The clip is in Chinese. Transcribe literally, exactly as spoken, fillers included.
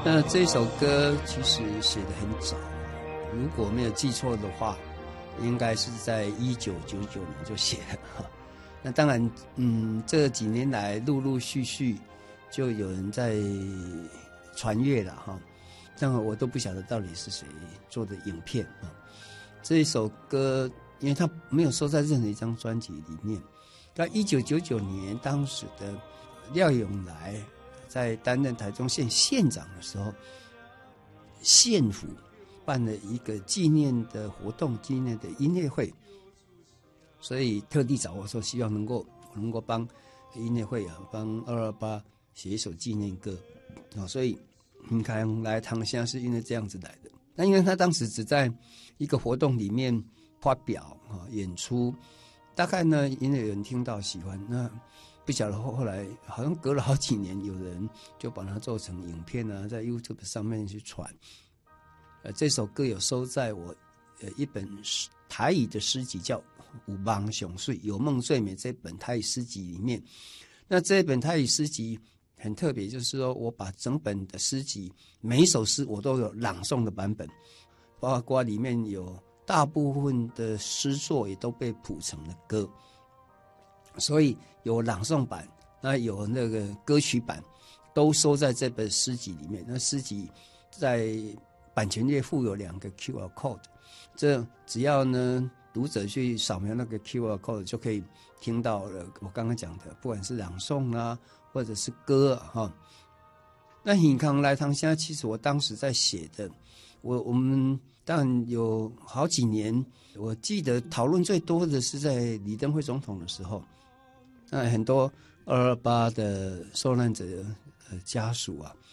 那这首歌其实写得很早，如果没有记错的话，应该是在一九九九年就写了。那当然，嗯，这几年来陆陆续续就有人在传阅了哈，但我都不晓得到底是谁做的影片啊。这一首歌，因为它没有收在任何一张专辑里面。在一九九九年，当时的廖永来在担任台中县县长的时候，县府办了一个纪念的活动，纪念的音乐会，所以特地找我说，希望能够能够帮音乐会啊，帮二二八写一首纪念歌啊，所以你看来唐乡是因为这样子来的。那因为他当时只在一个活动里面发表啊演出，大概呢，因为有人听到喜欢，那不晓得后后来好像隔了好几年，有人就把它做成影片啊，在 YouTube 上面去传。呃，这首歌有收在我呃一本台语的诗集叫《有梦上水》，有梦最美这本台语诗集里面。那这本台语诗集很特别，就是说我把整本的诗集每一首诗我都有朗诵的版本，包括里面有大部分的诗作也都被谱成了歌，所以有朗诵版，那有那个歌曲版，都收在这本诗集里面。那诗集在版权页附有两个 Q R code， 这只要呢读者去扫描那个 Q R code 就可以听到了我刚刚讲的，不管是朗诵啊，或者是歌啊哈。那尹康来唐乡，其实我当时在写的，我我们当然有好几年，我记得讨论最多的是在李登辉总统的时候，那很多二二八的受难者呃家属啊，